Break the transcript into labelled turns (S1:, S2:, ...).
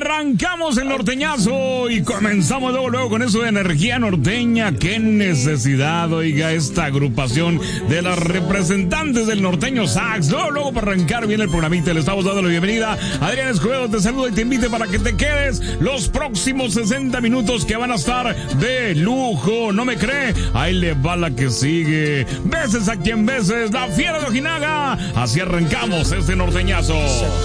S1: Arrancamos el norteñazo y comenzamos luego con eso de energía norteña. Qué necesidad, oiga, esta agrupación de las representantes del norteño sax. Luego para arrancar bien el programita, le estamos dando la bienvenida. Adrián Escobedo te saluda y te invite para que te quedes los próximos 60 minutos que van a estar de lujo. ¿No me cree? Ahí le va la que sigue. Beses a quien beses, la fiera de Ojinaga. Así arrancamos este norteñazo.